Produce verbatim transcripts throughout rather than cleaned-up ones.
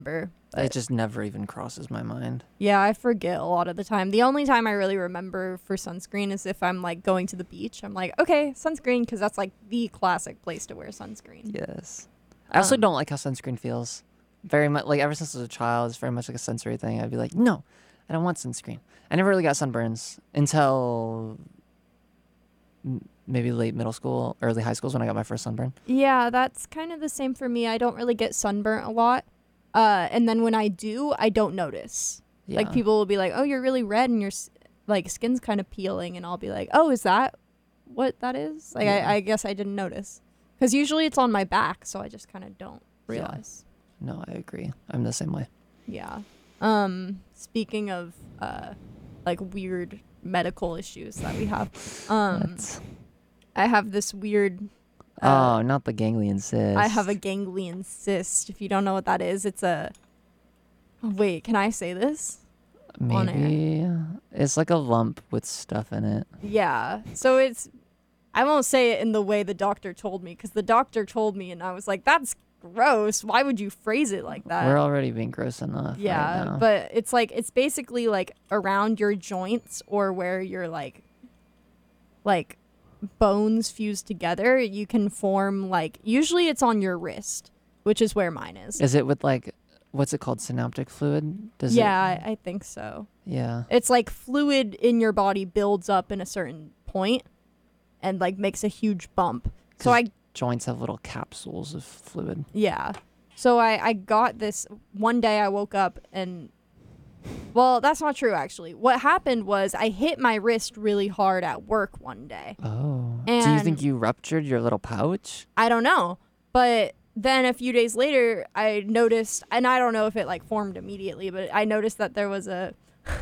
remember. It just never even crosses my mind. Yeah, I forget a lot of the time. The only time I really remember for sunscreen is if I'm like going to the beach. I'm like, okay, sunscreen, because that's like the classic place to wear sunscreen. Yes. I also Um, don't like how sunscreen feels. Very much, like ever since I was a child, it's very much like a sensory thing. I'd be like, no, I don't want sunscreen. I never really got sunburns until m- maybe late middle school, early high school is when I got my first sunburn. Yeah, that's kind of the same for me. I don't really get sunburnt a lot. Uh, and then when I do, I don't notice. Yeah. Like people will be like, "Oh, you're really red and your s- like skin's kind of peeling," and I'll be like, "Oh, is that what that is?" Like Yeah. I, I guess I didn't notice because usually it's on my back, so I just kind of don't Yeah. realize. No, I agree. I'm the same way. Yeah. Um. Speaking of uh, like weird medical issues that we have, um, That's- I have this weird. Uh, oh, not the ganglion cyst. I have a ganglion cyst. If you don't know what that is, it's a. Oh, wait, can I say this? on air. Maybe. It's like a lump with stuff in it. Yeah. So it's. I won't say it in the way the doctor told me because the doctor told me and I was like, that's gross. Why would you phrase it like that? We're already being gross enough. Yeah, right now. but it's like it's basically like around your joints or where your like like bones fuse together, you can form like usually it's on your wrist, which is where mine is. Is it with like, what's it called? Synaptic fluid? Does yeah, It, I, I think so. yeah. It's like fluid in your body builds up in a certain point and like makes a huge bump. So 'Cause I Joints have little capsules of fluid. yeah. So I I got this one day I woke up and well, that's not true actually. What happened was I hit my wrist really hard at work one day. Oh. Do you And- think you ruptured your little pouch? I don't know. But then a few days later, I noticed, and I don't know if it like formed immediately, but I noticed that there was a,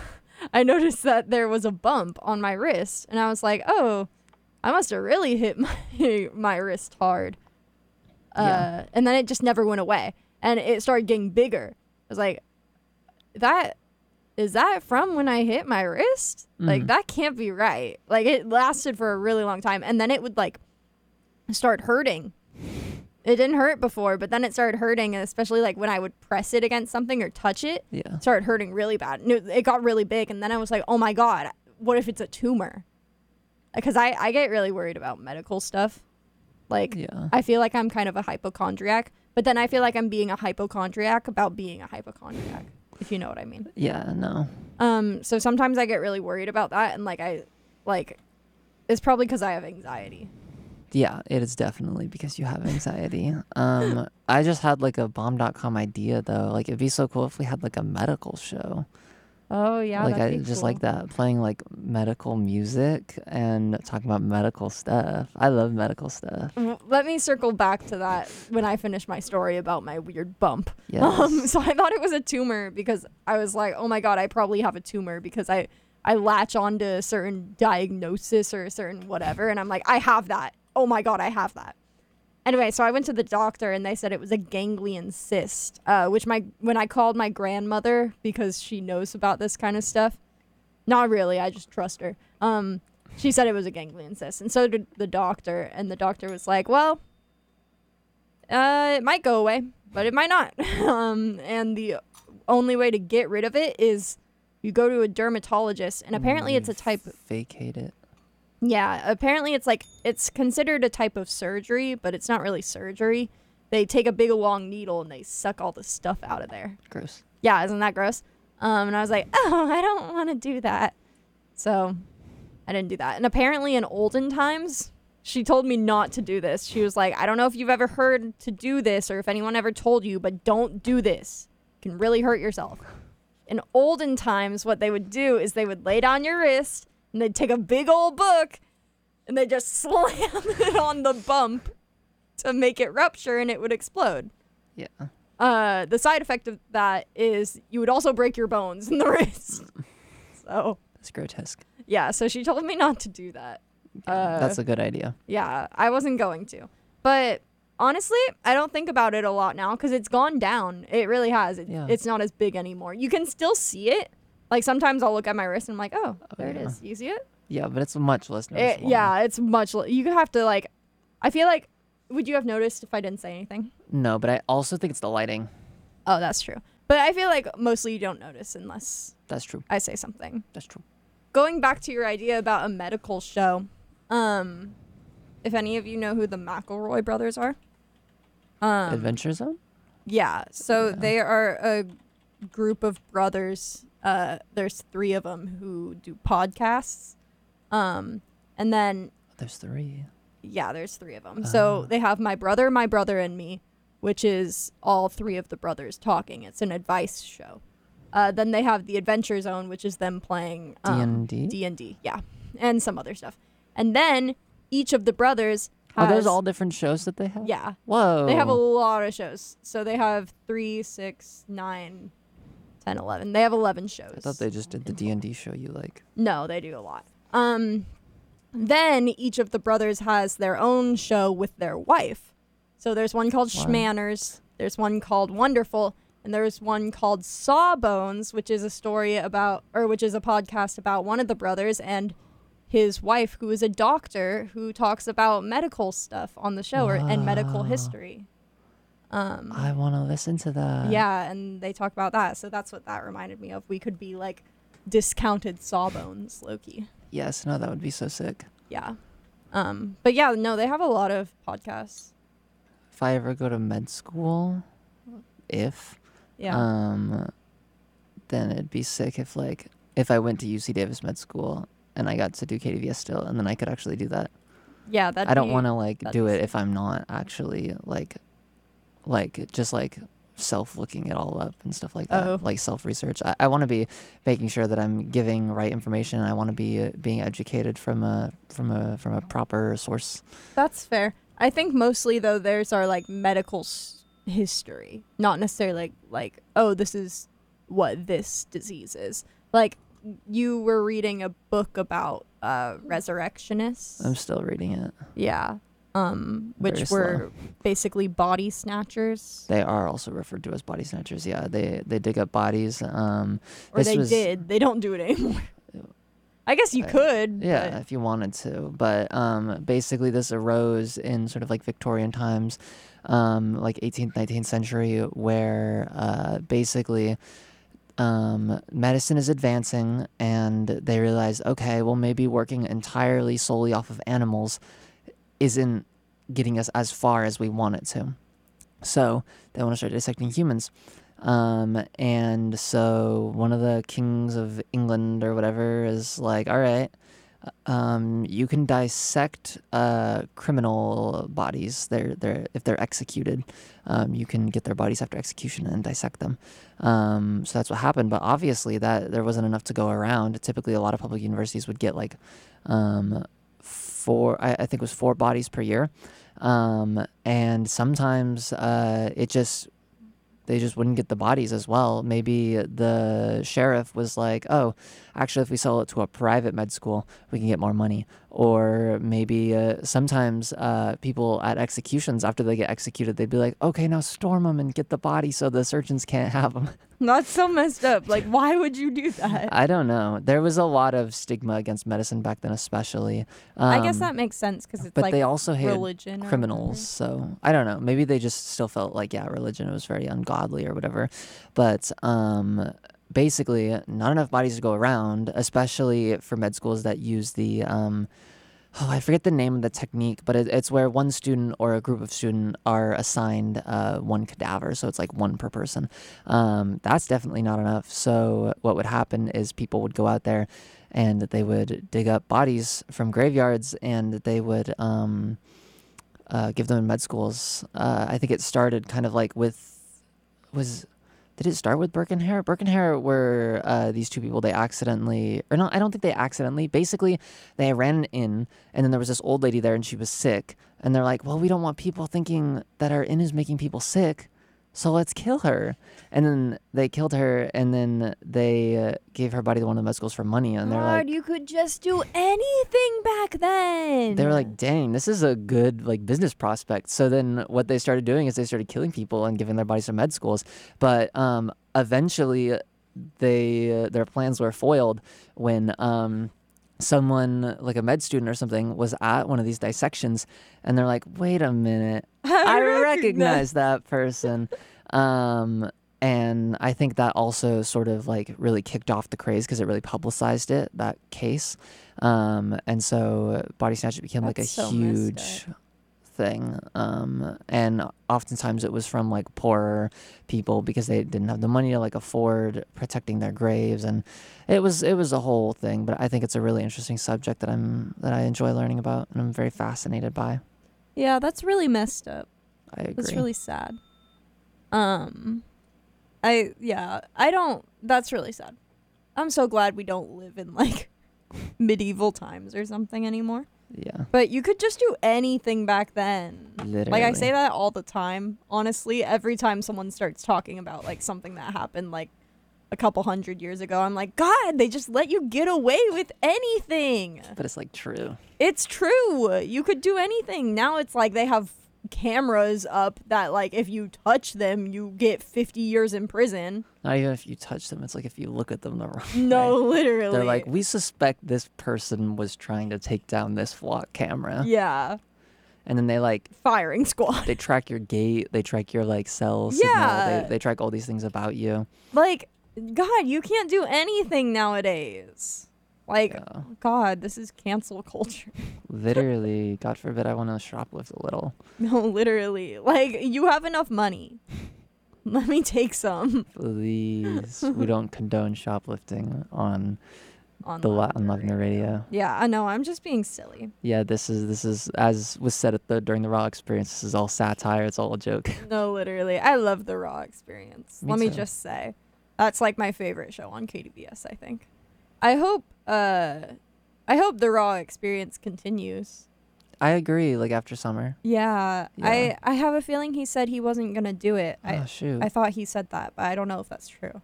I noticed that there was a bump on my wrist, and I was like, oh, I must have really hit my my wrist hard. Uh, Yeah. And then it just never went away, and it started getting bigger. I was like, that is that from when I hit my wrist? Like Mhm. that can't be right. Like it lasted for a really long time, and then it would like start hurting. It didn't hurt before, but then it started hurting, and especially like when I would press it against something or touch it, Yeah. it started hurting really bad. And it, it got really big, and then I was like, oh my God, what if it's a tumor? Because I, I get really worried about medical stuff. Like, Yeah. I feel like I'm kind of a hypochondriac, but then I feel like I'm being a hypochondriac about being a hypochondriac, if you know what I mean. Yeah, no. Um, so sometimes I get really worried about that, and like I, like, it's probably because I have anxiety. Yeah, it is definitely because you have anxiety. Um, I just had like a bomb dot com idea though. Like it'd be so cool if we had like a medical show. Oh yeah, like I that'd be just cool. like that, playing like medical music and talking about medical stuff. I love medical stuff. W- Let me circle back to that when I finish my story about my weird bump. Yes. Um, so I thought it was a tumor because I was like, oh my God, I probably have a tumor because I, I latch onto a certain diagnosis or a certain whatever. And I'm like, I have that. Oh my God, I have that. Anyway, so I went to the doctor and they said it was a ganglion cyst, uh, which my when I called my grandmother because she knows about this kind of stuff. Not really, I just trust her. Um, she said it was a ganglion cyst, and so did the doctor. And the doctor was like, well, uh, it might go away, but it might not. um, and the only way to get rid of it is you go to a dermatologist, and apparently it's a type. Vacate it. Yeah, apparently it's like it's considered a type of surgery, but it's not really surgery. They take a big long needle and they suck all the stuff out of there. Gross. Yeah, isn't that gross? Um, and I was like, oh, I don't want to do that. So I didn't do that. And apparently in olden times, she told me not to do this. She was like, I don't know if you've ever heard to do this or if anyone ever told you, but don't do this. You can really hurt yourself. In olden times, what they would do is they would lay down your wrist and they'd take a big old book and they just slam it on the bump to make it rupture and it would explode. Yeah. Uh, the side effect of that is you would also break your bones in the wrist. So, That's grotesque. yeah, so she told me not to do that. Yeah, Uh, that's a good idea. Yeah, I wasn't going to. But honestly, I don't think about it a lot now because it's gone down. It really has. It, Yeah. It's not as big anymore. You can still see it. Like sometimes I'll look at my wrist and I'm like, oh, Oh, there it yeah. is. You see it? Yeah, but it's much less it noticeable. yeah, it's much. L- you have to like. I feel like. Would you have noticed if I didn't say anything? No, but I also think it's the lighting. Oh, that's true. But I feel like mostly you don't notice unless That's true. I say something. That's true. Going back to your idea about a medical show, um, if any of you know who the McElroy brothers are, um, Adventure Zone? yeah. So Yeah. they are a group of brothers. Uh, there's three of them who do podcasts, um, and then There's three. yeah, there's three of them. So Oh. they have my brother, my brother, and me, which is all three of the brothers talking. It's an advice show. Uh, then they have the Adventure Zone, which is them playing D um, and D? D and D, yeah, and some other stuff. And then each of the brothers Are has, those all different shows that they have? yeah, Whoa. they have a lot of shows. So they have three, six, nine, ten, eleven. They have eleven shows. I thought they just did the D and D show you like. No, they do a lot. Um, then each of the brothers has their own show with their wife. So there's one called Wow. Schmanners, there's one called Wonderful, and there's one called Sawbones, which is a story about, or which is a podcast about one of the brothers and his wife, who is a doctor who talks about medical stuff on the show or, and medical Wow. history. Um, I want to listen to that. yeah, and they talk about that. So that's what that reminded me of. We could be like discounted Sawbones, Loki. Yes, no, that would be so sick. Yeah. Um, but yeah, no, they have a lot of podcasts. If I ever go to med school, if, Yeah. um, then it'd be sick if, like, if I went to U C Davis Med School and I got to do K D V S still, and then I could actually do that. yeah, that I don't want to, like, that'd do be it sick. if I'm not actually, like, like, just, like, self-looking it all up and stuff like that, Oh. like self-research. I, I want to be making sure that I'm giving right information. I want to be uh, being educated from a from a from a proper source. That's fair. I think mostly though theirs are like medical s- history, not necessarily like like oh this is what this disease is. Like you were reading a book about uh resurrectionists. I'm still reading it. yeah. Um which Very slow. were basically body snatchers. They are also referred to as body snatchers. Yeah, they they dig up bodies. Um, Or this they was- did. They don't do it anymore. I guess you Uh, could. Yeah, but- if you wanted to. But um, basically, this arose in sort of like Victorian times, um, like eighteenth, nineteenth century, where uh, basically um, medicine is advancing and they realize, okay, well, maybe working entirely solely off of animals isn't getting us as far as we want it to. So they want to start dissecting humans. Um, and so one of the kings of England or whatever is like, all right, um, you can dissect uh, criminal bodies. They're, they're, if they're executed, um, you can get their bodies after execution and dissect them. Um, so that's what happened. But obviously that there wasn't enough to go around. Typically, a lot of public universities would get like um, four, I, I think it was four bodies per year. Um, and sometimes uh, it just they just wouldn't get the bodies as well. Maybe the sheriff was like, oh, actually, if we sell it to a private med school, we can get more money. Or maybe uh, sometimes uh, people at executions, after they get executed, they'd be like, okay, now storm them and get the body so the surgeons can't have them. That's so messed up. Like, why would you do that? I don't know. There was a lot of stigma against medicine back then, especially. Um, I guess that makes sense because it's but like they also hated religion. or criminals. So I don't know. Maybe they just still felt like, yeah, religion was very ungodly or whatever. But um, basically, not enough bodies to go around, especially for med schools that use the. Um, Oh, I forget the name of the technique, but it, it's where one student or a group of students are assigned uh, one cadaver, so it's like one per person. Um, that's definitely not enough. So what would happen is people would go out there and they would dig up bodies from graveyards and they would um, uh, give them in med schools. Uh, I think it started kind of like with was. Did it start with Burke and Hare? Burke and Hare were uh, these two people, they accidentally, or not, I don't think they accidentally, basically they ran an inn and then there was this old lady there and she was sick. And they're like, well, we don't want people thinking that our inn is making people sick, so let's kill her. And then they killed her and then they uh, gave her body to one of the med schools for money. And they're God, like, you could just do anything back then. they were like, dang, this is a good like business prospect. So then what they started doing is they started killing people and giving their bodies to med schools. But um, eventually they uh, their plans were foiled when um, someone like a med student or something was at one of these dissections and they're like, wait a minute, I recognize that person. Um, and I think that also sort of like really kicked off the craze because it really publicized it, that case. Um, and so Body Snatch became like a That's so messed huge thing. Um, and oftentimes it was from like poorer people because they didn't have the money to like afford protecting their graves, and it was it was a whole thing. But I think it's a really interesting subject that I'm that I enjoy learning about and I'm very fascinated by. Yeah, that's really messed up. I agree. That's really sad. Um, I yeah, I don't. That's really sad. I'm so glad we don't live in like medieval times or something anymore. Yeah. But you could just do anything back then. Literally. Like I say that all the time. Honestly, every time someone starts talking about like something that happened like a couple hundred years ago, I'm like, God, they just let you get away with anything. But it's like true. It's true. You could do anything. Now it's like they have cameras up that like if you touch them, you get fifty years in prison. Not even if you touch them. It's like if you look at them the wrong No, way. literally. They're like, we suspect this person was trying to take down this flock camera. Yeah. And then they like Firing squad. they track your gait, they track your like cell Yeah. signal, they, they track all these things about you. Like, God, you can't do anything nowadays. Like, Yeah. God, this is cancel culture. Literally, God forbid I want to shoplift a little. No, literally. Like, you have enough money. Let me take some. Please, we don't condone shoplifting on On the La- on Lavender Lavender Radio. Yeah, I know. I'm just being silly. Yeah, this is this is as was said at the during the Raw experience. This is all satire. It's all a joke. No, literally. I love the Raw experience. Me Let me too. just say. That's like my favorite show on K D B S, I think. I hope uh I hope the Raw experience continues. I agree. Like after summer. Yeah, Yeah. I I have a feeling he said he wasn't going to do it. Oh I shoot! I thought he said that, but I don't know if that's true.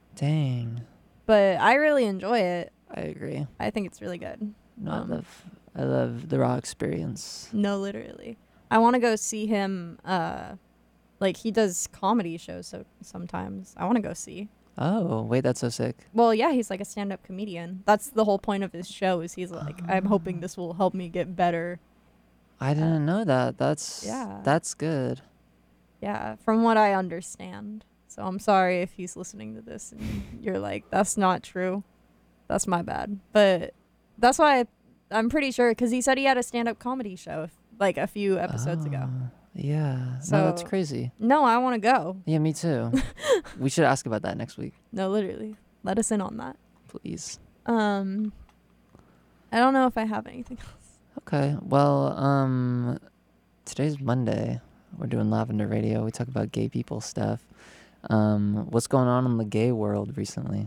Dang. But I really enjoy it. I agree. I think it's really good. No, Um, I love I love the Raw experience. No, literally. I want to go see him uh like he does comedy shows so sometimes. I want to go see. Oh wait, that's so sick. Well, yeah, he's like a stand-up comedian. That's the whole point of his show is he's like, I'm hoping this will help me get better. I didn't know that. That's yeah. That's good. Yeah, from what I understand. So I'm sorry if he's listening to this and you're like, that's not true. That's my bad. But that's why I, I'm pretty sure, because he said he had a stand-up comedy show like a few episodes ago. Oh, yeah. No, that's So- crazy. No, I want to go. Yeah, me too. We should ask about that next week, No, literally. Let us in on that. please. Um, I don't know if I have anything else. Okay. Well, um, today's Monday. We're doing Lavender Radio. We talk about gay people stuff. Um, what's going on in the gay world recently?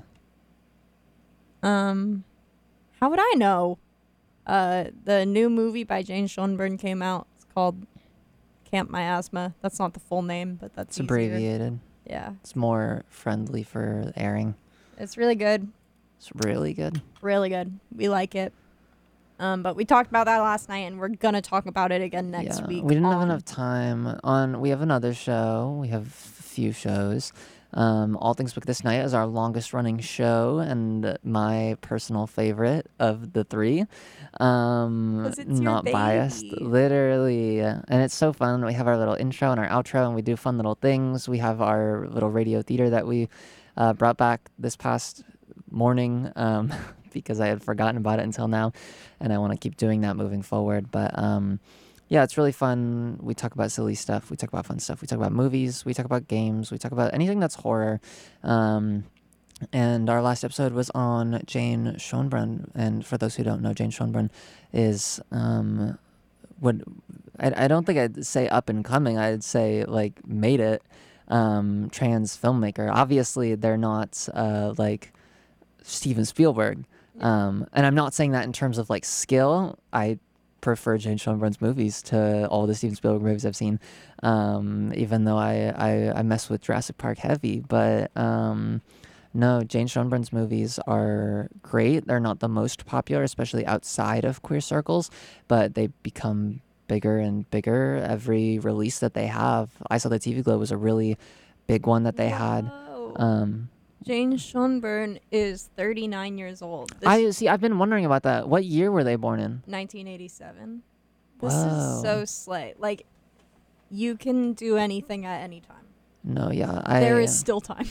Um, how would I know? Uh, the new movie by Jane Schoenberg came out. It's called Camp My Asthma. That's not the full name, but that's It's easier. abbreviated. Yeah, It's more friendly for airing. it's really good. It's really good. Really good. We like it. Um, but we talked about that last night, and we're gonna talk about it again next Yeah, week. we didn't have on- enough time on. We have another show. We have a few shows. Um, All Things Book This Night is our longest running show and my personal favorite of the three. Um, 'Cause it's your not biased, baby. literally. And it's so fun. We have our little intro and our outro, and we do fun little things. We have our little radio theater that we uh, brought back this past morning um, because I had forgotten about it until now, and I want to keep doing that moving forward. But um, yeah, it's really fun. We talk about silly stuff. We talk about fun stuff. We talk about movies. We talk about games. We talk about anything that's horror. Um, and our last episode was on Jane Schoenbrunn. And for those who don't know, Jane Schoenbrunn is um, would I, I don't think I'd say up and coming. I'd say like made it um, trans filmmaker. Obviously, they're not uh, like Steven Spielberg. Um, and I'm not saying that in terms of like skill. I prefer Jane Schoenbrunn's movies to all the Steven Spielberg movies I've seen, um, even though I, I, I mess with Jurassic Park heavy. But um, no, Jane Schoenbrunn's movies are great. They're not the most popular, especially outside of queer circles, but they become bigger and bigger every release that they have. I Saw the T V Globe was a really big one that they had. Whoa. Um, Jane Schoenberg is thirty-nine years old. This I see. I've been wondering about that. What year were they born in? nineteen eighty-seven. This Whoa. is so slight. Like, you can do anything at any time. No, yeah, I There is still time.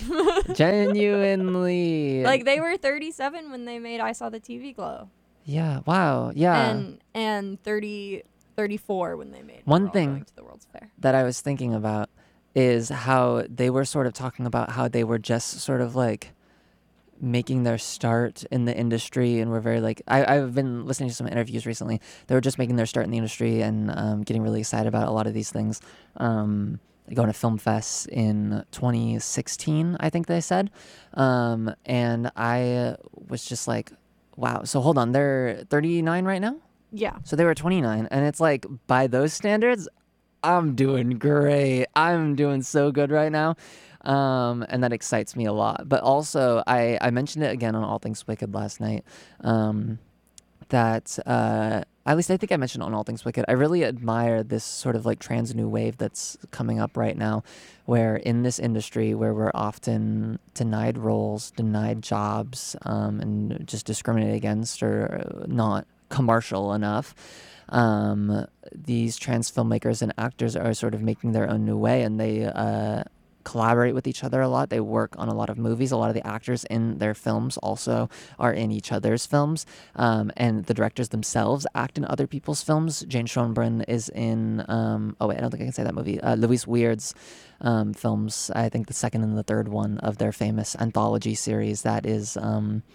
genuinely Like they were thirty-seven when they made I Saw the T V Glow. Yeah, wow, yeah. And and thirty, thirty-four when they made One We're All thing Going to the World's Fair. that I was thinking about is how they were sort of talking about how they were just sort of like making their start in the industry, and were very like I, I've been listening to some interviews recently. They were just making their start in the industry and um, getting really excited about a lot of these things. Um, going to film fests in twenty sixteen, I think they said, um, and I was just like, wow. So hold on, they're thirty-nine right now. Yeah. So they were twenty-nine, and it's like by those standards, I'm doing great. I'm doing so good right now. Um, and that excites me a lot. But also, I, I mentioned it again on All Things Wicked last night, um, that, uh, at least I think I mentioned on All Things Wicked, I really admire this sort of like trans new wave that's coming up right now, where in this industry where we're often denied roles, denied jobs, um, and just discriminated against or not commercial enough, um, these trans filmmakers and actors are sort of making their own new way, and they uh, collaborate with each other a lot. They work on a lot of movies. A lot of the actors in their films also are in each other's films, um, and the directors themselves act in other people's films. Jane Schoenbrunn is in, um, oh wait, I don't think I can say that movie, uh, Louise Weird's um, films, I think the second and the third one of their famous anthology series that is... Um,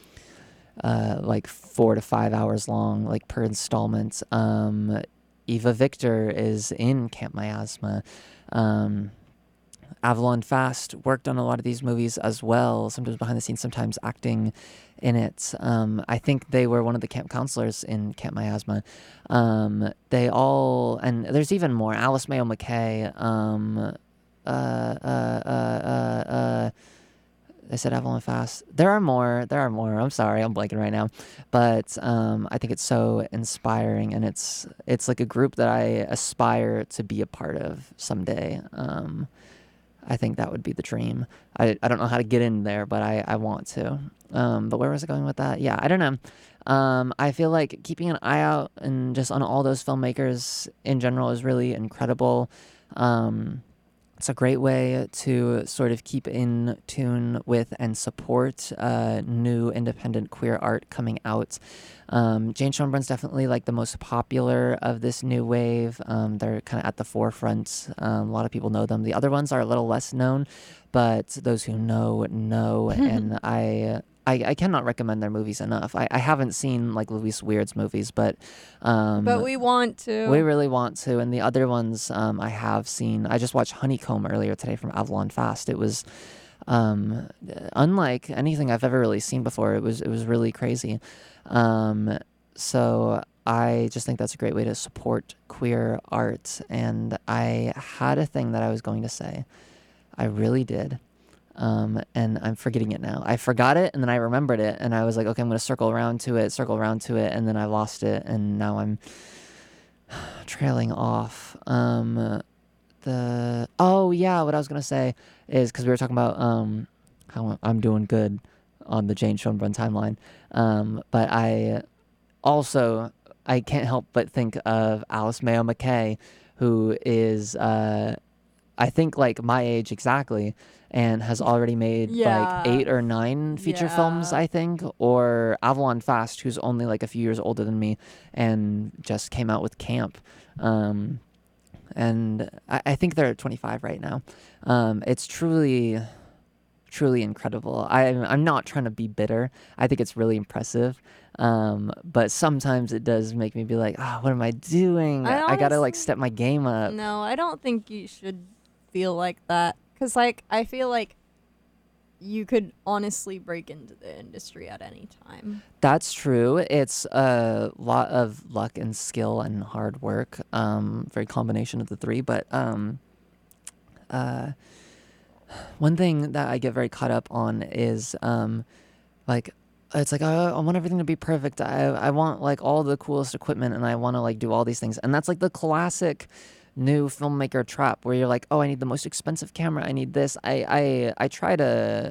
Uh, like four to five hours long, like per installment. Um, Eva Victor is in Camp Miasma. Um, Avalon Fast worked on a lot of these movies as well, sometimes behind the scenes, sometimes acting in it. Um, I think they were one of the camp counselors in Camp Miasma. Um, they all, and there's even more. Alice Mayo McKay, um, uh, uh, uh, uh, uh, I said Avalon Fast. There are more. There are more. I'm sorry. I'm blanking right now. But um, I think it's so inspiring, and it's it's like a group that I aspire to be a part of someday. Um, I think that would be the dream. I, I don't know how to get in there, but I, I want to. Um, but where was I going with that? Yeah, I don't know. Um, I feel like keeping an eye out and just on all those filmmakers in general is really incredible. Um, It's a great way to sort of keep in tune with and support uh, new independent queer art coming out. Um, Jane Schoenbrunn's definitely like the most popular of this new wave. Um, they're kind of at the forefront. Um, a lot of people know them. The other ones are a little less known, but those who know know. And I, I I cannot recommend their movies enough. I, I haven't seen like Louise Weird's movies, but um, But we want to. we really want to. And the other ones um, I have seen. I just watched Honeycomb earlier today from Avalon Fast. It was um, unlike anything I've ever really seen before. It was it was really crazy. Um, so I just think that's a great way to support queer art. And I had a thing that I was going to say. I really did. Um, and I'm forgetting it now. I forgot it, and then I remembered it, and I was like, okay, I'm going to circle around to it, circle around to it, and then I lost it, and now I'm trailing off. Um, the oh yeah, what I was going to say is because we were talking about um, how I'm doing good on the Jane Schoenbrunn timeline, um, but I also I can't help but think of Alice Mayo McKay, who is uh, I think like my age exactly, and has already made Yeah. like eight or nine feature films, Yeah. I think, or Avalon Fast, who's only like a few years older than me and just came out with Camp. Um, and I, I think they're twenty-five right now. Um, it's truly, truly incredible. I'm, I'm not trying to be bitter. I think it's really impressive. Um, but sometimes it does make me be like, ah, what am I doing? I I gotta like honestly- step my game up. No, I don't think you should feel like that. Because, like, I feel like you could honestly break into the industry at any time. That's true. It's a lot of luck and skill and hard work. Um, very combination of the three. But um, uh, one thing that I get very caught up on is um, like it's like oh, I want everything to be perfect. I I want like all the coolest equipment, and I want to like do all these things. And that's like the classic new filmmaker trap where you're like, oh, I need the most expensive camera. I need this. I I I try to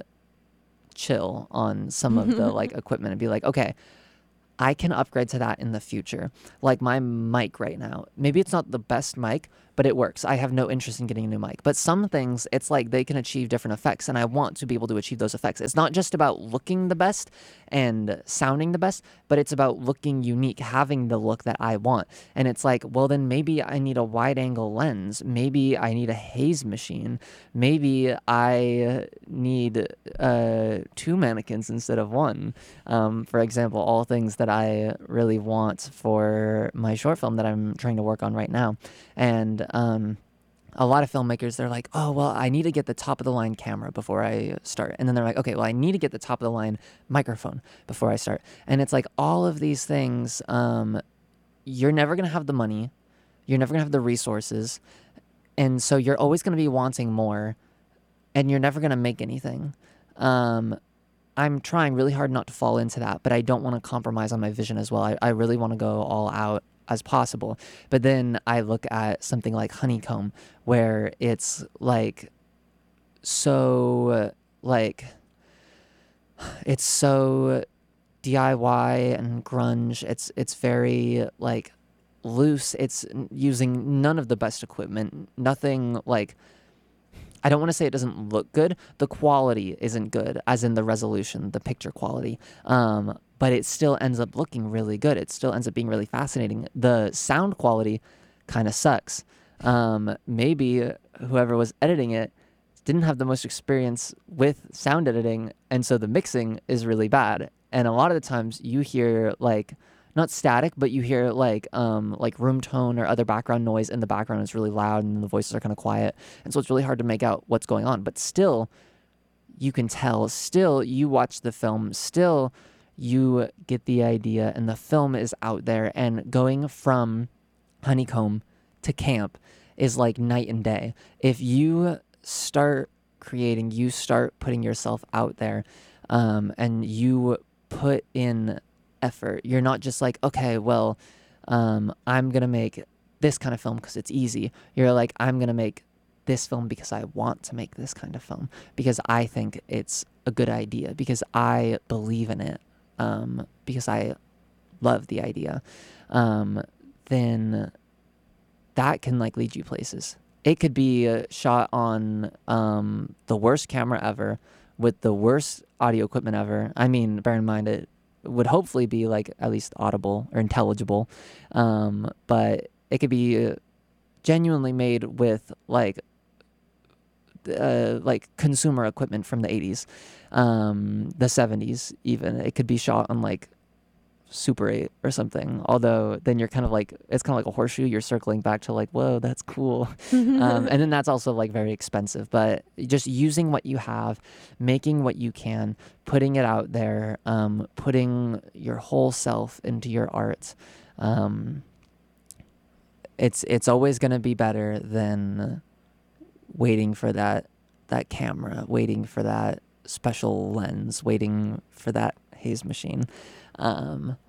chill on some of the like equipment and be like, okay, I can upgrade to that in the future. Like my mic right now, maybe it's not the best mic, but it works. I have no interest in getting a new mic. But some things, it's like they can achieve different effects, and I want to be able to achieve those effects. It's not just about looking the best and sounding the best, but it's about looking unique, having the look that I want. And it's like, well, then maybe I need a wide angle lens. Maybe I need a haze machine. Maybe I need uh, two mannequins instead of one. Um, for example, all things that I really want for my short film that I'm trying to work on right now. And um, a lot of filmmakers, they're like, oh, well, I need to get the top of the line camera before I start. And then they're like, okay, well, I need to get the top of the line microphone before I start. And it's like all of these things, um, you're never going to have the money. You're never going to have the resources. And so you're always going to be wanting more, and you're never going to make anything. Um, I'm trying really hard not to fall into that, but I don't want to compromise on my vision as well. I, I really want to go all out as possible. But then I look at something like Honeycomb, where it's like so like it's so D I Y and grunge. It's it's very like loose. It's using none of the best equipment. Nothing like, I don't want to say it doesn't look good. The quality isn't good, as in the resolution, the picture quality. Um, but it still ends up looking really good. It still ends up being really fascinating. The sound quality kind of sucks. Um, maybe whoever was editing it didn't have the most experience with sound editing, and so the mixing is really bad. And a lot of the times you hear like, not static, but you hear like um, like room tone or other background noise in the background is really loud, and the voices are kind of quiet. And so it's really hard to make out what's going on. But still, you can tell. Still, you watch the film. Still, you get the idea, and the film is out there. And going from Honeycomb to Camp is like night and day. If you start creating, you start putting yourself out there, um, and you put in effort. You're not just like, okay, well, um, I'm going to make this kind of film because it's easy. You're like, I'm going to make this film because I want to make this kind of film, because I think it's a good idea, because I believe in it, um, because I love the idea. Um, then that can like lead you places. It could be uh, shot on um, the worst camera ever with the worst audio equipment ever. I mean, bear in mind it would hopefully be like at least audible or intelligible, um, but it could be genuinely made with like uh, like consumer equipment from the eighties, um, the seventies even. It could be shot on like Super eight or something, although then you're kind of like, it's kind of like a horseshoe. You're circling back to like, whoa, that's cool. um, and then that's also like very expensive, but just using what you have, making what you can, putting it out there, um, putting your whole self into your art. Um, it's, it's always going to be better than waiting for that, that camera, waiting for that special lens, waiting for that haze machine. Um,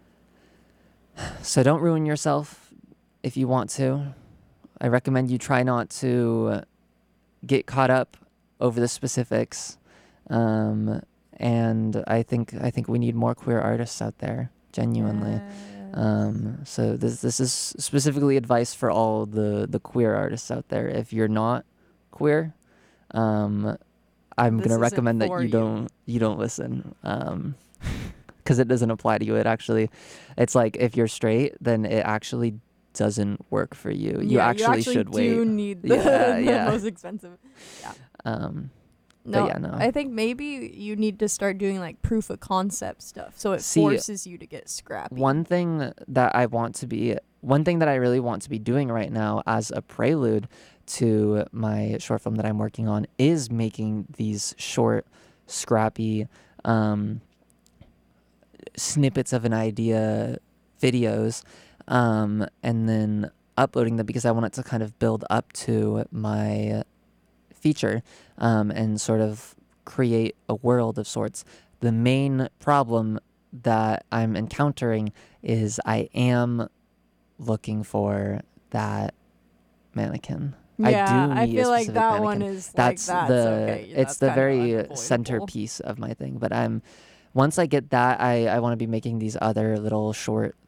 so don't ruin yourself if you want to. I recommend you try not to get caught up over the specifics. Um, and I think, I think we need more queer artists out there, genuinely. Yes. Um, so this, this is specifically advice for all the, the queer artists out there. If you're not queer, um, I'm This going to isn't recommend that for you you. don't, you don't listen. Um, because it doesn't apply to you. It actually, it's like if you're straight, then it actually doesn't work for you. You, Yeah, actually, you actually should do wait. need the, Yeah, the yeah. most expensive. Yeah. Um, No, yeah, no. I think maybe you need to start doing like proof of concept stuff, so it See, forces you to get scrappy. one thing that I want to be, one thing that I really want to be doing right now as a prelude to my short film that I'm working on is making these short, scrappy, um, snippets of an idea videos, um, and then uploading them, because I want it to kind of build up to my feature, um, and sort of create a world of sorts. The main problem that I'm encountering is I am looking for that mannequin. Yeah, I do I need feel a like specific that mannequin. one is That's like that's the okay. it's that's the kind of very unavoidable. centerpiece of my thing. But I'm once I get that, I I want to be making these other little short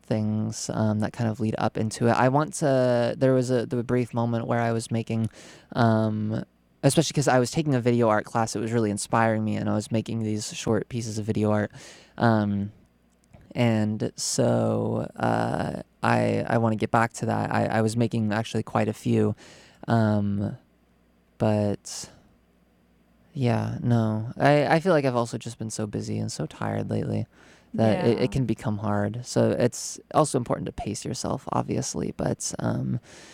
things um, that kind of lead up into it. I want to. There was a the brief moment where I was making, um, especially because I was taking a video art class. It was really inspiring me, and I was making these short pieces of video art. Um, and so uh, I I want to get back to that. I, I was making actually quite a few, um, but. Yeah, no. I, I feel like I've also just been so busy and so tired lately that it, Yeah. it can become hard. So it's also important to pace yourself, obviously, but um,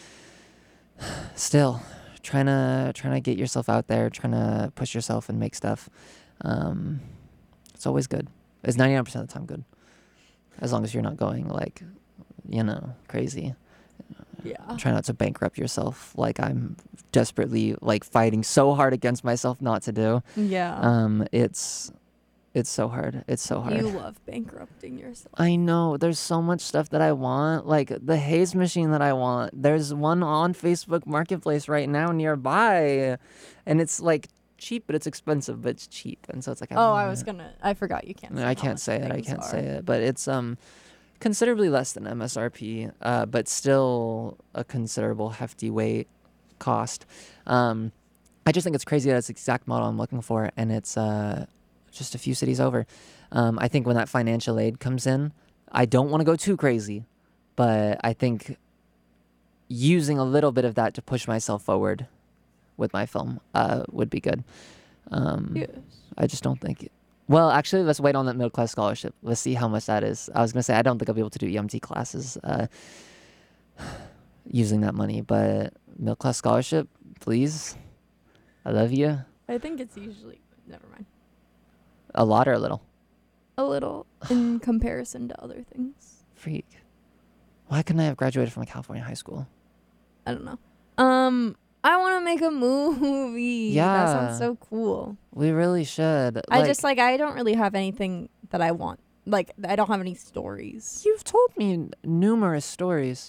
still trying to trying to get yourself out there, trying to push yourself and make stuff. Um, it's always good. It's ninety-nine percent of the time good, as long as you're not going like, you know, crazy. Yeah. Try not to bankrupt yourself like I'm desperately like fighting so hard against myself not to do. Yeah. Um, it's it's so hard. It's so hard. You love bankrupting yourself. I know. There's so much stuff that I want. Like the haze machine that I want. There's one on Facebook Marketplace right now nearby, and it's like cheap, but it's expensive, but it's cheap, and so it's like. I Oh, want I was it. gonna. I forgot you can't. Say I how can't much say it. I things can't are. say it, but it's um. considerably less than M S R P, uh, but still a considerable hefty weight cost. Um, I just think it's crazy that it's the exact model I'm looking for, and it's uh, just a few cities over. Um, I think when that financial aid comes in, I don't want to go too crazy, but I think using a little bit of that to push myself forward with my film uh, would be good. Um, Yes. I just don't think... Well, actually, let's wait on that middle class scholarship. Let's see how much that is. I was going to say, I don't think I'll be able to do E M T classes uh, using that money, but middle class scholarship, please. I love you. I think it's usually. Never mind. A lot or a little? A little in comparison to other things. Freak. Why couldn't I have graduated from a California high school? I don't know. Um, I want to make a movie. Yeah. That sounds so cool. We really should. I Like, just like I don't really have anything that I want. Like I don't have any stories. You've told me numerous stories.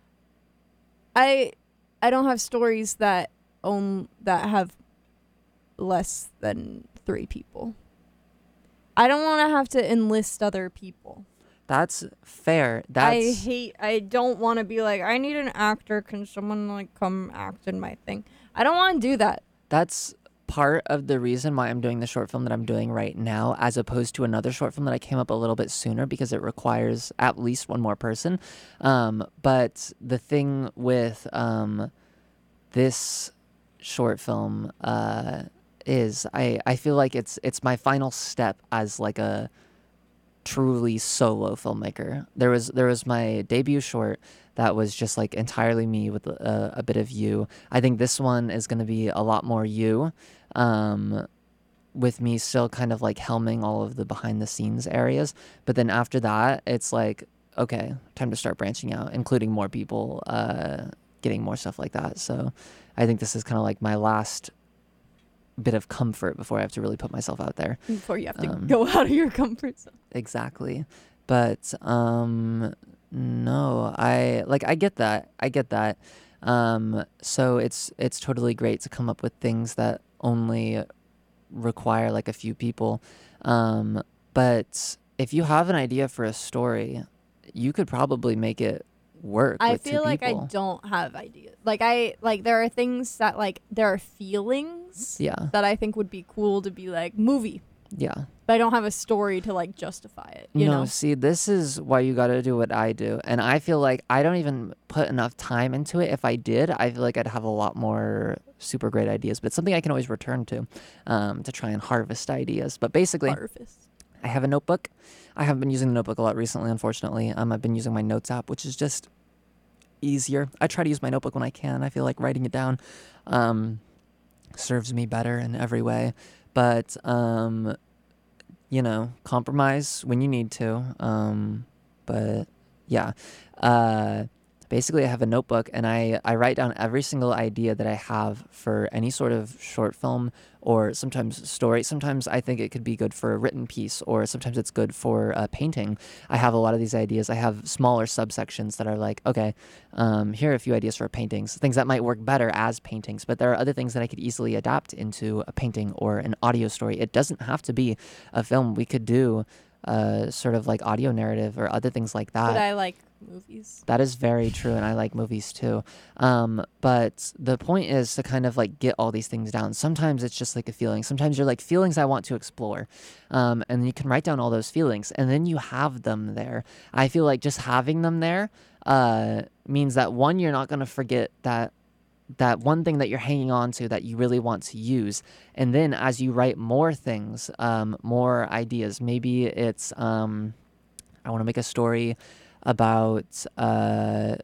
I I don't have stories that own that have less than three people. I don't want to have to enlist other people. That's fair. That's I hate I don't want to be like I need an actor, can someone like come act in my thing? I don't want to do that. that's part of the reason why I'm doing the short film that I'm doing right now, as opposed to another short film that I came up a little bit sooner, because it requires at least one more person. Um, but the thing with um, this short film uh, is I, I feel like it's it's my final step as like a truly solo filmmaker. There was there was my debut short that was just like entirely me with a, a bit of you. I think this one is going to be a lot more you, um, with me still kind of like helming all of the behind the scenes areas. But then after that, it's like, okay, time to start branching out, including more people, uh, getting more stuff like that. So I think this is kind of like my last bit of comfort before I have to really put myself out there. Before you have to Um, go out of your comfort zone. Exactly. But um no, I like I get that. I get that. Um so it's it's totally great to come up with things that only require like a few people. Um but if you have an idea for a story, you could probably make it work I with two feel like I people. don't have ideas. Like I like there are things that like there are feelings Yeah. that I think would be cool to be like movie, Yeah. but I don't have a story to like justify it. You no, know? see, this is why you got to do what I do. And I feel like I don't even put enough time into it. If I did, I feel like I'd have a lot more super great ideas. But it's something I can always return to um, to try and harvest ideas. But basically, Harvest. I have a notebook. I haven't been using the notebook a lot recently, unfortunately. Um, I've been using my notes app, which is just easier. I try to use my notebook when I can. I feel like writing it down um, serves me better in every way. But... Um, you know, compromise when you need to. Um, but yeah, uh, basically I have a notebook and I, I write down every single idea that I have for any sort of short film or sometimes story. Sometimes I think it could be good for a written piece, or sometimes it's good for a painting. I have a lot of these ideas. I have smaller subsections that are like, okay, um, here are a few ideas for paintings, things that might work better as paintings, but there are other things that I could easily adapt into a painting or an audio story. It doesn't have to be a film. We could do uh, sort of like audio narrative or other things like that. But I like movies. That is very true, and I like movies too. Um, but the point is to kind of like get all these things down. Sometimes it's just like a feeling. Sometimes you're like feelings I want to explore, um, and you can write down all those feelings, and then you have them there. I feel like just having them there uh, means that one, you're not gonna forget that that one thing that you're hanging on to that you really want to use. And then as you write more things, um, more ideas, maybe it's, um, I want to make a story about uh,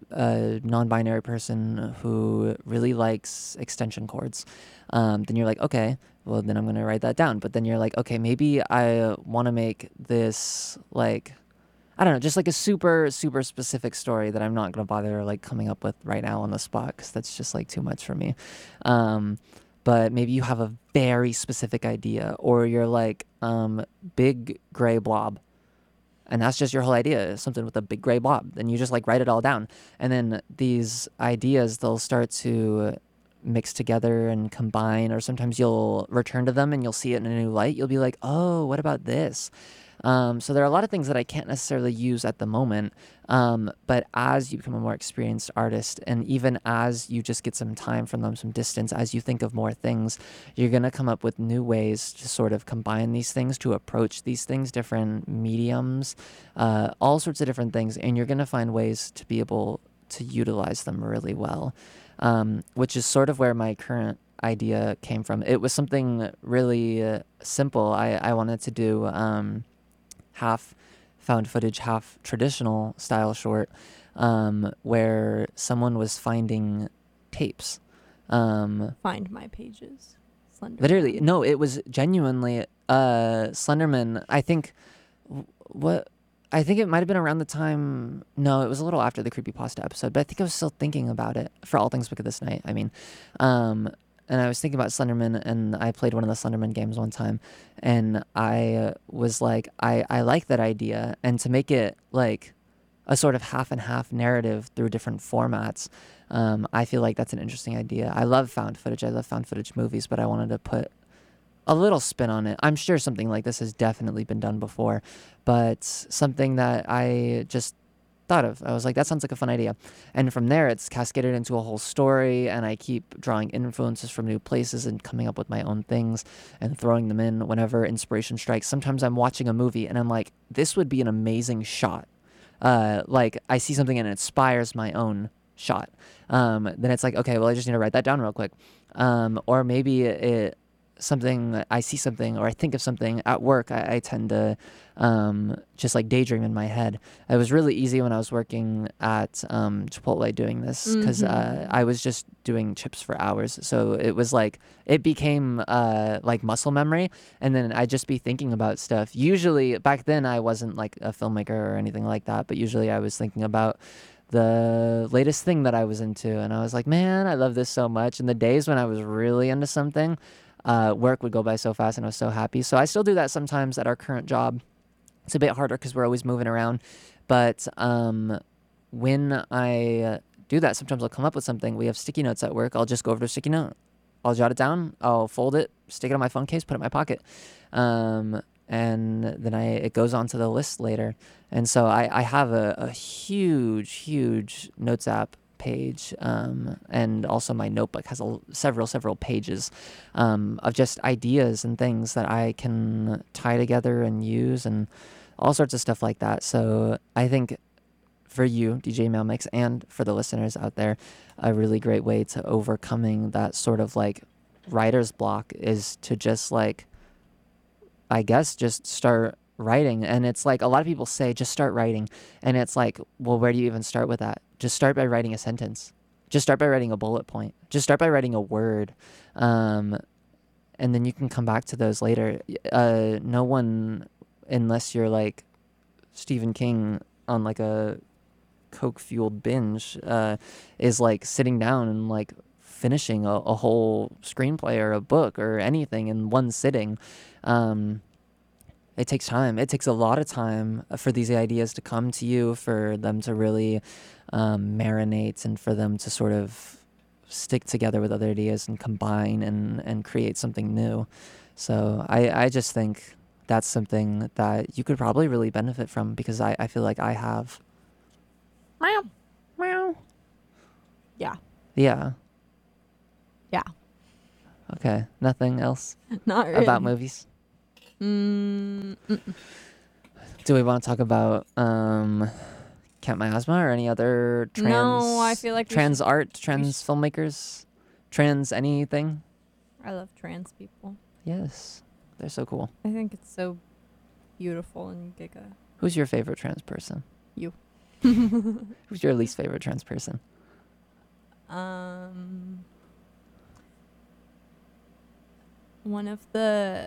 a non-binary person who really likes extension cords. Um, then you're like, okay, well, then I'm going to write that down. But then you're like, okay, maybe I want to make this like, I don't know, just like a super, super specific story that I'm not going to bother like coming up with right now on the spot because that's just like too much for me. Um, but maybe you have a very specific idea, or you're like, um, big gray blob. And that's just your whole idea, something with a big gray blob. Then you just like write it all down. And then these ideas, they'll start to mix together and combine, or sometimes you'll return to them and you'll see it in a new light. You'll be like, oh, what about this? Um, so there are a lot of things that I can't necessarily use at the moment, um, but as you become a more experienced artist, and even as you just get some time from them, some distance, as you think of more things, you're going to come up with new ways to sort of combine these things, to approach these things, different mediums, uh, all sorts of different things, and you're going to find ways to be able to utilize them really well, um, which is sort of where my current idea came from. It was something really uh, simple. I, I wanted to do... Um, half found footage, half traditional style short, um, where someone was finding tapes. Um, Find my pages. Slenderman. Literally, no, it was genuinely uh, Slenderman. I think what I think it might have been around the time. No, it was a little after the creepypasta episode, but I think I was still thinking about it for All Things Wicked This Night. I mean, um, and I was thinking about Slenderman, and I played one of the Slenderman games one time, and I was like, I, I like that idea, and to make it like a sort of half and half narrative through different formats, um, I feel like that's an interesting idea. I love found footage. I love found footage movies, but I wanted to put a little spin on it. I'm sure something like this has definitely been done before, but something that I just thought of. I was like, that sounds like a fun idea. And from there, it's cascaded into a whole story, and I keep drawing influences from new places and coming up with my own things and throwing them in whenever inspiration strikes. Sometimes I'm watching a movie and I'm like, this would be an amazing shot. Uh, like I see something and it inspires my own shot. Um, then it's like, okay, well, I just need to write that down real quick. Um, or maybe it, something, I see something or I think of something at work, I, I tend to um, just like daydream in my head. It was really easy when I was working at um, Chipotle doing this because Mm-hmm. uh, I was just doing chips for hours. So it was like, it became uh, like muscle memory, and then I'd just be thinking about stuff. Usually back then I wasn't like a filmmaker or anything like that, but usually I was thinking about the latest thing that I was into, and I was like, man, I love this so much. And the days when I was really into something, uh, work would go by so fast and I was so happy. So I still do that sometimes at our current job. It's a bit harder because we're always moving around. But um, when I uh, do that, sometimes I'll come up with something. We have sticky notes at work. I'll just go over to a sticky note. I'll jot it down. I'll fold it, stick it on my phone case, put it in my pocket. Um, and then I it goes onto the list later. And so I, I have a, a huge, huge notes app page, um, and also my notebook has a, several, several pages um, of just ideas and things that I can tie together and use and all sorts of stuff like that. So I think for you, D J Mailmix, and for the listeners out there, a really great way to overcoming that sort of like writer's block is to just like, I guess, just start writing. And it's like a lot of people say just start writing, and it's like, well, where do you even start with that? Just start by writing a sentence. Just start by writing a bullet point. Just start by writing a word, um, and then you can come back to those later. Uh, no one, unless you're like Stephen King on like a coke fueled binge, uh, is like sitting down and like finishing a, a whole screenplay or a book or anything in one sitting. Um, It takes time. It takes a lot of time for these ideas to come to you, for them to really um, marinate, and for them to sort of stick together with other ideas and combine and, and create something new. So I, I just think that's something that you could probably really benefit from because I, I feel like I have. Meow. Meow. Yeah. Yeah. Yeah. Okay. Nothing else Not really. about movies? Mm, mm-mm. Do we want to talk about um, Count My Asthma or any other trans No, I feel like we trans should- art, trans sh- filmmakers, trans anything? I love trans people. Yes, they're so cool. I think it's so beautiful and giga. Who's your favorite trans person? You. Who's your least favorite trans person? Um, one of the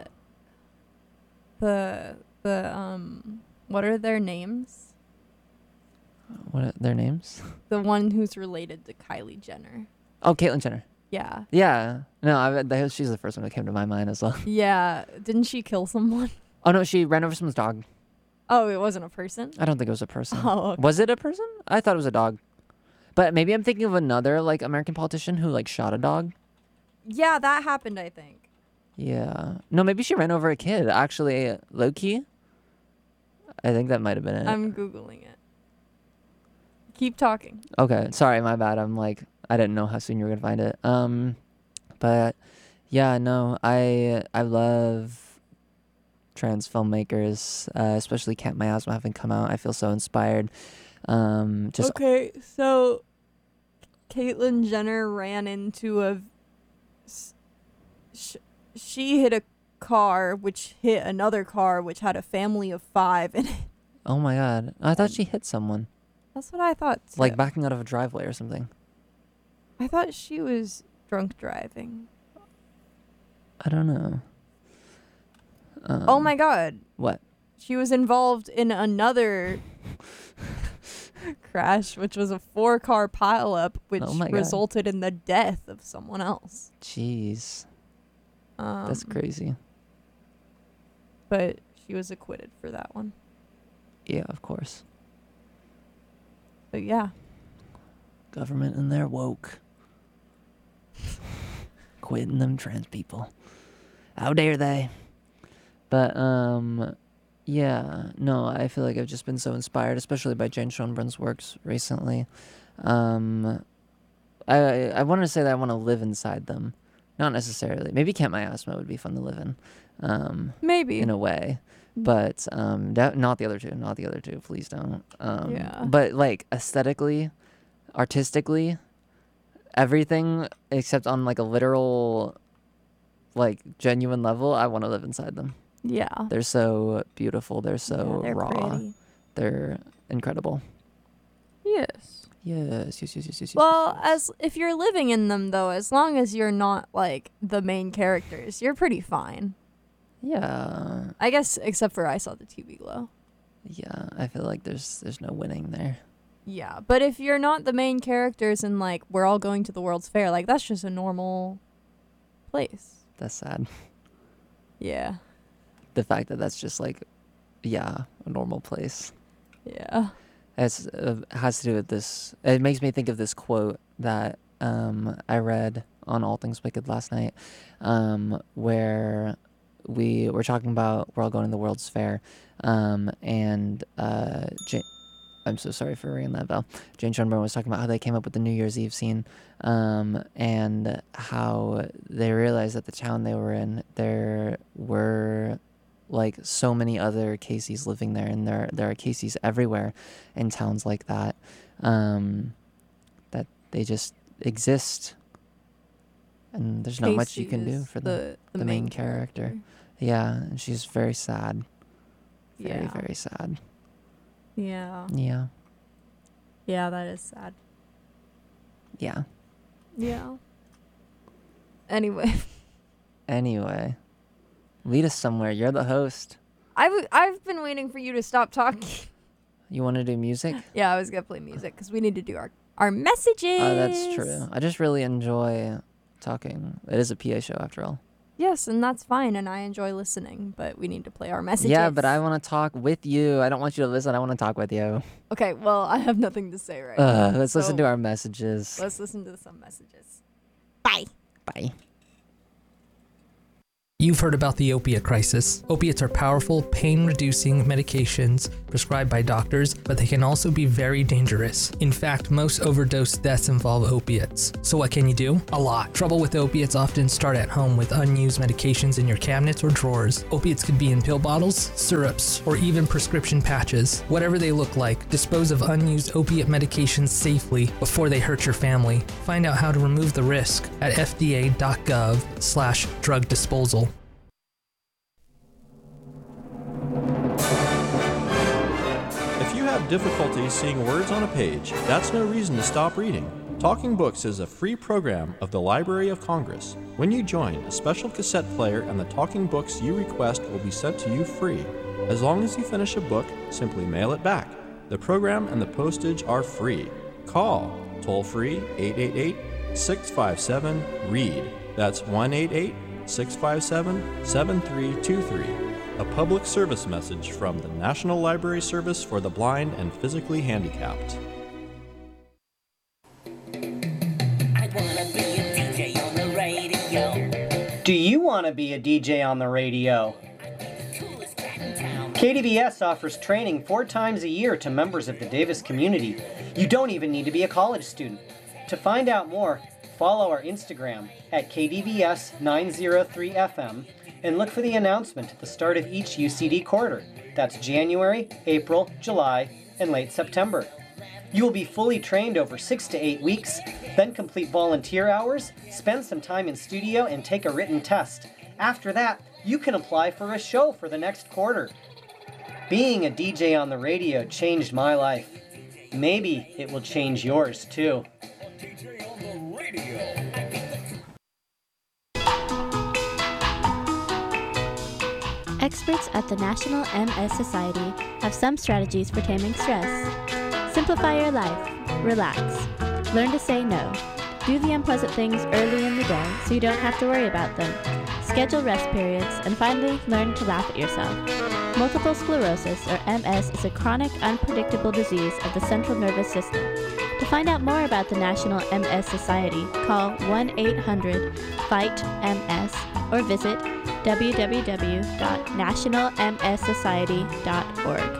the the um what are their names? What are their names? The one who's related to Kylie Jenner. Oh, Caitlyn Jenner. Yeah. Yeah. No, I, that, she's the first one that came to my mind as well. Yeah. Didn't she kill someone? Oh, no, she ran over someone's dog. Oh, it wasn't a person? I don't think it was a person. Oh, okay. Was it a person? I thought it was a dog. But maybe I'm thinking of another, like, American politician who, like, shot a dog. Yeah, that happened, I think. Yeah. No, maybe she ran over a kid. Actually, low-key, I think that might have been it. I'm Googling it. Keep talking. Okay, sorry, my bad. I'm like, I didn't know how soon you were gonna find it. Um, but yeah, no, I I love trans filmmakers, uh, especially Can't My Asthma having come out. I feel so inspired. Um, just Okay, so Caitlyn Jenner ran into a. s- Sh- she hit a car, which hit another car, which had a family of five in it. oh my god, I thought And- she hit someone, That's what I thought. Too. like backing out of a driveway or something. I thought she was drunk driving. I don't know. Um, Oh my god. What? She was involved in another crash, which was a four car pileup, which Oh my God. resulted in the death of someone else. Jeez, Um, that's crazy. But she was acquitted for that one. Yeah, of course. But yeah. Government and their woke. Quitting them trans people. How dare they? But, um, yeah, no, I feel like I've just been so inspired, especially by Jane Schoenbrun's works recently. Um, I, I want to say that I want to live inside them. Not necessarily. Maybe Can't My Asthma would be fun to live in, um, Maybe. in a way. But um, that, not the other two. Not the other two. Please don't. Um, Yeah. But, like, aesthetically, artistically, everything except on, like, a literal, like, genuine level, I want to live inside them. Yeah. They're so beautiful. They're so yeah, they're raw. pretty. They're incredible. Yes. Yes, yes, yes, yes, yes. yes, Well, yes. as if you're living in them though, as long as you're not like the main characters, you're pretty fine. Yeah, I guess except for I saw the T V glow. yeah. I feel like there's there's no winning there. Yeah, but if you're not the main characters and like we're all going to the World's Fair, like that's just a normal place. That's sad. Yeah. The fact that that's just like, yeah, a normal place. Yeah. It's uh, has to do with this. It makes me think of this quote that um, I read on All Things Wicked last night, um, where we were talking about we're all going to the World's Fair, um, and uh, Jane, I'm so sorry for ringing that bell. Jane Schoenbrun was talking about how they came up with the New Year's Eve scene, um, and how they realized that the town they were in, there were like so many other Caseys living there, and there there are Caseys everywhere in towns like that, um, that they just exist, and there's not much you Casey can do is for the, the, the main character. Yeah, and she's very sad, very Yeah. very sad. Yeah. Yeah, Yeah, that is sad. yeah. Yeah. Anyway, Anyway, lead us somewhere. You're the host. I've I've been waiting for you to stop talking. You want to do music? Yeah, I was gonna play music because we need to do our our messages. Oh, that's true. I just really enjoy talking. It is a P A show after all. Yes, and that's fine, and I enjoy listening, but we need to play our messages. Yeah, but I want to talk with you. I don't want you to listen. I want to talk with you. Okay, well, I have nothing to say right Uh, now. let's listen so to our messages. Let's listen to some messages. Bye. Bye. You've heard about the opiate crisis. Opiates are powerful, pain-reducing medications prescribed by doctors, but they can also be very dangerous. In fact, most overdose deaths involve opiates. So what can you do? A lot. Trouble with opiates often start at home with unused medications in your cabinets or drawers. Opiates could be in pill bottles, syrups, or even prescription patches. Whatever they look like, dispose of unused opiate medications safely before they hurt your family. Find out how to remove the risk at f d a dot gov slash drug disposal. If you have difficulty seeing words on a page, that's no reason to stop reading. Talking Books is a free program of the Library of Congress. When you join, a special cassette player and the talking books you request will be sent to you free. As long as you finish a book, simply mail it back. The program and the postage are free. Call toll-free eight eight eight, six five seven, READ. That's one eight eight, six five seven, seven three two three. A public service message from the National Library Service for the Blind and Physically Handicapped. I wanna be a D J on the radio. Do you want to be a D J on the radio? Coolest cat in town. K D V S offers training four times a year to members of the Davis community. You don't even need to be a college student. To find out more, follow our Instagram at K D V S nine oh three F M and look for the announcement at the start of each U C D quarter. That's January, April, July, and late September. You will be fully trained over six to eight weeks, then complete volunteer hours, spend some time in studio, and take a written test. After that, you can apply for a show for the next quarter. Being a D J on the radio changed my life. Maybe it will change yours too. D J on the radio. Experts at the National M S Society have some strategies for taming stress. Simplify your life. Relax. Learn to say no. Do the unpleasant things early in the day so you don't have to worry about them. Schedule rest periods, and finally, learn to laugh at yourself. Multiple sclerosis, or M S, is a chronic, unpredictable disease of the central nervous system. To find out more about the National M S Society, call one eight hundred, fight M S or visit w w w dot national m s society dot org.